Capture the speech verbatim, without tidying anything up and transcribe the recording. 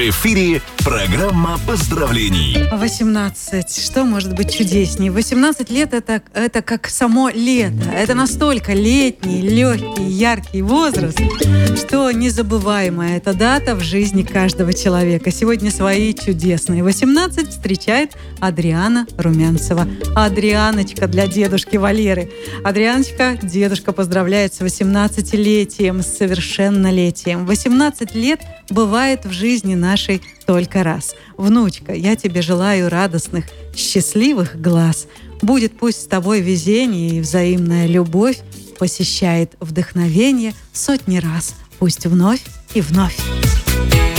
В эфире программа поздравлений. восемнадцать. Что может быть чудеснее? восемнадцать лет это, это как само лето. Это настолько летний, легкий, яркий возраст, что незабываемая эта дата в жизни каждого человека. Сегодня свои чудесные восемнадцать встречает Адриана Румянцева. Адрианочка для дедушки Валеры. Адрианочка, дедушка поздравляет с восемнадцатилетием, с совершеннолетием. восемнадцать лет бывает в жизни нашей только раз. Внучка, я тебе желаю радостных, счастливых глаз. Будет пусть с тобой везение и взаимная любовь посещает вдохновение сотни раз. Пусть вновь и вновь.